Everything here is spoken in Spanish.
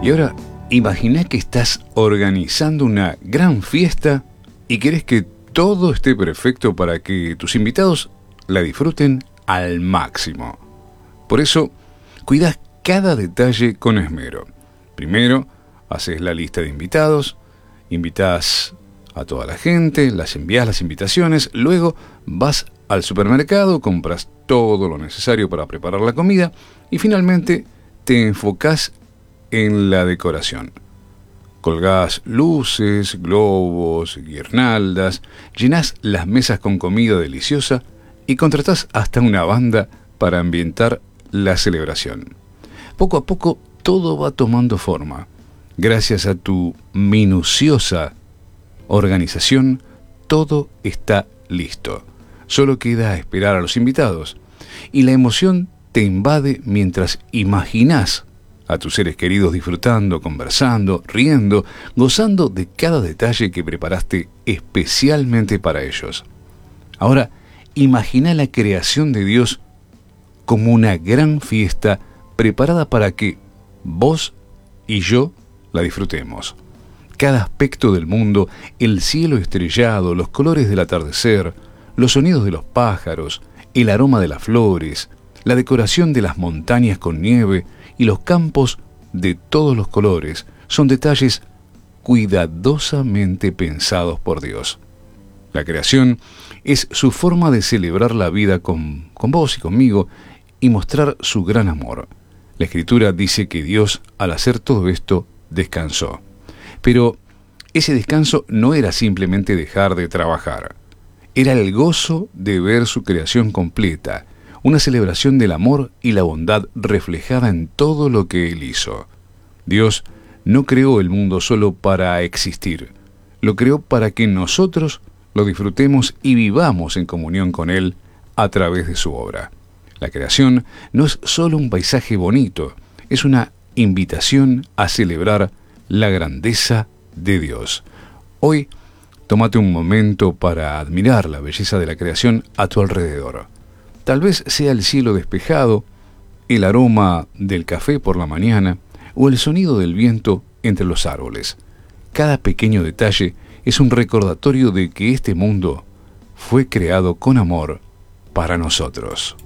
Y ahora, imagina que estás organizando una gran fiesta y querés que todo esté perfecto para que tus invitados la disfruten al máximo. Por eso, cuidas cada detalle con esmero. Primero, haces la lista de invitados, invitas a toda la gente, las envías las invitaciones, luego vas al supermercado, compras todo lo necesario para preparar la comida y finalmente te enfocás en la decoración. Colgás luces, globos, guirnaldas, llenás las mesas con comida deliciosa y contratás hasta una banda para ambientar la celebración. Poco a poco todo va tomando forma. Gracias a tu minuciosa organización, todo está listo. Solo queda esperar a los invitados. Y la emoción te invade mientras imaginás a tus seres queridos disfrutando, conversando, riendo, gozando de cada detalle que preparaste especialmente para ellos. Ahora, imagina la creación de Dios como una gran fiesta preparada para que vos y yo la disfrutemos. Cada aspecto del mundo, el cielo estrellado, los colores del atardecer, los sonidos de los pájaros, el aroma de las flores, la decoración de las montañas con nieve y los campos de todos los colores, son detalles cuidadosamente pensados por Dios. La creación es su forma de celebrar la vida con vos y conmigo y mostrar su gran amor. La Escritura dice que Dios, al hacer todo esto, descansó. Pero ese descanso no era simplemente dejar de trabajar. Era el gozo de ver su creación completa, una celebración del amor y la bondad reflejada en todo lo que Él hizo. Dios no creó el mundo solo para existir, lo creó para que nosotros lo disfrutemos y vivamos en comunión con Él a través de su obra. La creación no es solo un paisaje bonito, es una invitación a celebrar la grandeza de Dios. Hoy, tómate un momento para admirar la belleza de la creación a tu alrededor. Tal vez sea el cielo despejado, el aroma del café por la mañana o el sonido del viento entre los árboles. Cada pequeño detalle es un recordatorio de que este mundo fue creado con amor para nosotros.